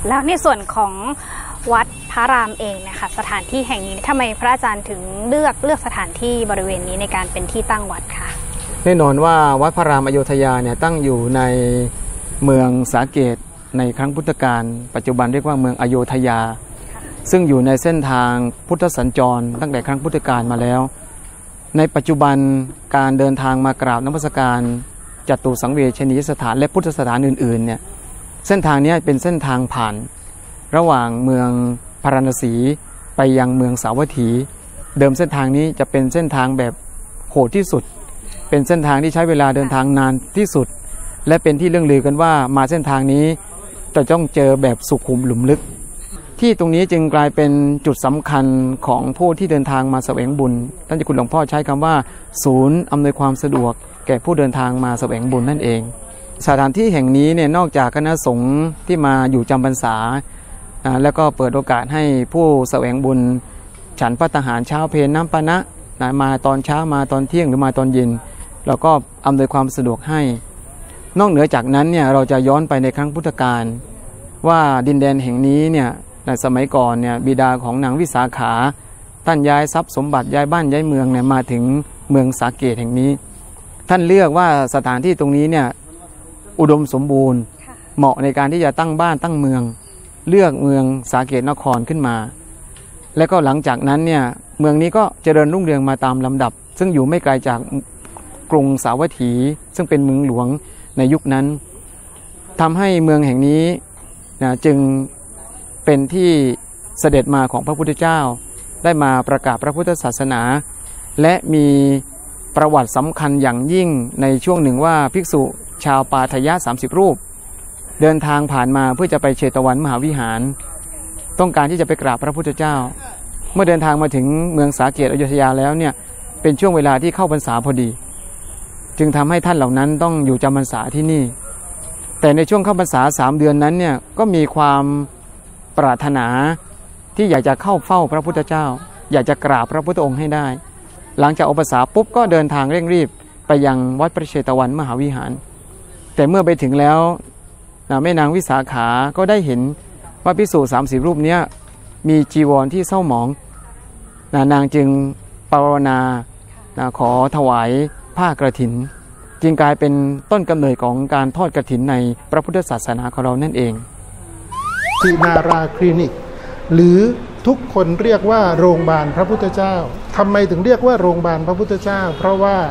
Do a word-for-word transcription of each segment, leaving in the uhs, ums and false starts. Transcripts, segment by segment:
แล้วในส่วนของวัดพระรามเองนะคะสถานที่แห่งนี้ทำไมพระอาจารย์ถึงเลือกเลือกสถานที่บริเวณนี้ในการเป็นที่ตั้งวัดคะแน่นอนว่าวัดพระรามอโยธยาเนี่ยตั้งอยู่ในเมืองสาเกตในครั้งพุทธกาลปัจจุบันเรียกว่าเมืองอโยธยาซึ่งอยู่ในเส้นทางพุทธสัญจรตั้งแต่ครั้งพุทธกาลมาแล้วในปัจจุบันการเดินทางมากราบนมัสการจตุสังเวชนียสถานและพุทธสถานอื่นๆเนี่ยเส้นทางนี้เป็นเส้นทางผ่านระหว่างเมืองพาราณสีไปยังเมืองสาวัตถีเดิมเส้นทางนี้จะเป็นเส้นทางแบบโหดที่สุดเป็นเส้นทางที่ใช้เวลาเดินทางนานที่สุดและเป็นที่เรื่องลือกันว่ามาเส้นทางนี้จะต้องเจอแบบสุขุมหลุมลึกที่ตรงนี้จึงกลายเป็นจุดสำคัญของผู้ที่เดินทางมาแสวงบุญท่านเจ้าคุณหลวงพ่อใช้คำว่าศูนย์อำนวยความสะดวกแก่ผู้เดินทางมาแสวงบุญนั่นเองสถานที่แห่งนี้เนี่ยนอกจากคณะสงฆ์ที่มาอยู่จำพรรษาแล้วก็เปิดโอกาสให้ผู้แสวงบุญฉันภัตตาหารเช้าเพลน้ำปานะมาตอนเช้ามาตอนเที่ยงหรือมาตอนเย็นเราก็อำนวยความสะดวกให้นอกเหนือจากนั้นเนี่ยเราจะย้อนไปในครั้งพุทธกาลว่าดินแดนแห่งนี้เนี่ยในสมัยก่อนเนี่ยบิดาของนางวิสาขาท่านย้ายทรัพย์สมบัติย้ายบ้านย้ายเมืองเนี่ยมาถึงเมืองสาเกตแห่งนี้ท่านเลือกว่าสถานที่ตรงนี้เนี่ยอุดมสมบูรณ์เหมาะในการที่จะตั้งบ้านตั้งเมืองเลือกเมืองสาเกตนครขึ้นมาและก็หลังจากนั้นเนี่ยเมืองนี้ก็เจริญรุ่งเรืองมาตามลำดับซึ่งอยู่ไม่ไกลจากกรุงสาวัตถีซึ่งเป็นเมืองหลวงในยุคนั้นทำให้เมืองแห่งนี้นะจึงเป็นที่เสด็จมาของพระพุทธเจ้าได้มาประกาศพระพุทธศาสนาและมีประวัติสำคัญอย่างยิ่งในช่วงหนึ่งว่าภิกษุชาวปาทยะสามสิบรูปเดินทางผ่านมาเพื่อจะไปเชตวันมหาวิหารต้องการที่จะไปกราบพระพุทธเจ้าเมื่อเดินทางมาถึงเมืองสาเกตอโยธยาแล้วเนี่ยเป็นช่วงเวลาที่เข้าพรรษาพอดีจึงทำให้ท่านเหล่านั้นต้องอยู่จำพรรษาที่นี่แต่ในช่วงเข้าพรรษาสามเดือนนั้นเนี่ยก็มีความปรารถนาที่อยากจะเข้าเฝ้าพระพุทธเจ้าอยากจะกราบพระพุทธองค์ให้ได้หลังจากออกพรรษาปุ๊บก็เดินทางเร่งรีบไปยังวัดพระเชตวันมหาวิหารแต่เมื่อไปถึงแล้วแม่นางวิสาขาก็ได้เห็นว่าภิกษุสามสิบรูปนี้มีจีวรที่เศร้าหมองนางจึงปรารถนาขอถวายผ้ากฐินจึงกลายเป็นต้นกำเนิดของการทอดกฐินในพระพุทธศาสนาของเรานั่นเองสินาราคลินิกหรือทุกคนเรียกว่าโรงพยาบาลพระพุทธเจ้าทำไมถึงเรียกว่าโรงพยาบาลพระพุทธเจ้าเพราะว่า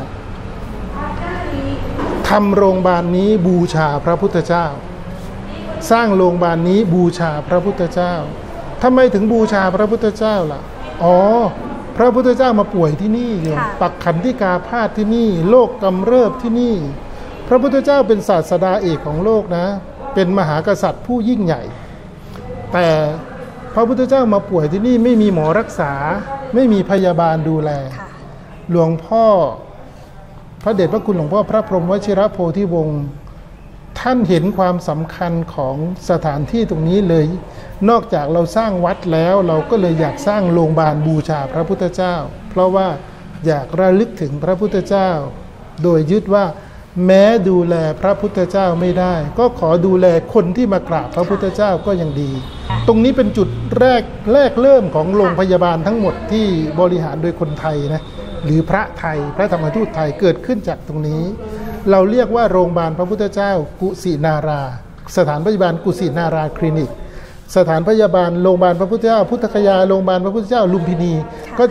ทำโรงพยาบาลนี้บูชาพระพุทธเจ้าสร้างโรงพยาบาลนี้บูชาพระพุทธเจ้าทำไมถึงบูชาพระพุทธเจ้าล่ะอ๋อพระพุทธเจ้ามาป่วยที่นี่โยมปักขันธิกาพาธที่นี่โรคกำเริบที่นี่พระพุทธเจ้าเป็นศาสดาเอกของโลกนะเป็นมหากษัตริย์ผู้ยิ่งใหญ่แต่พระพุทธเจ้ามาป่วยที่นี่ไม่มีหมอรักษาไม่มีพยาบาลดูแลหลวงพ่อพระเดชพระคุณหลวงพ่อพระพรหมวชิรโพธิวงศ์ท่านเห็นความสำคัญของสถานที่ตรงนี้เลยนอกจากเราสร้างวัดแล้วเราก็เลยอยากสร้างโรงพยาบาลบูชาพระพุทธเจ้าเพราะว่าอยากระลึกถึงพระพุทธเจ้าโดยยึดว่าแม้ดูแลพระพุทธเจ้าไม่ได้ก็ขอดูแลคนที่มากราบพระพุทธเจ้าก็ยังดีตรงนี้เป็นจุดแรกแรกเริ่มของโรงพยาบาลทั้งหมดที่บริหารโดยคนไทยนะหรือพระไทยพระธรรมทูตไทยเกิดขึ้นจากตรงนี้เราเรียกว่าโรงพยาบาลพระพุทธเจ้ากุสินาราสถานพยาบาลกุสินาราคลินิกสถานพยาบาลโรงพยาบาลพระพุทธเจ้าพุทธคยาโรงพยาบาลพระพุทธเจ้าลุมพินีก็